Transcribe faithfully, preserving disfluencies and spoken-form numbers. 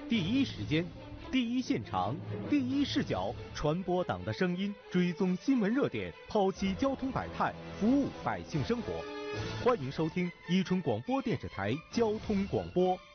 第一时间，第一现场，第一视角，传播党的声音，追踪新闻热点，剖析交通百态，服务百姓生活。欢迎收听伊春广播电视台交通广播。